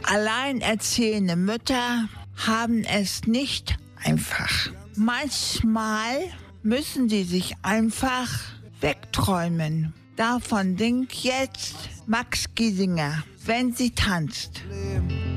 Alleinerziehende Mütter haben es nicht einfach. Manchmal müssen sie sich einfach wegträumen. Davon singt jetzt Max Giesinger, wenn sie tanzt.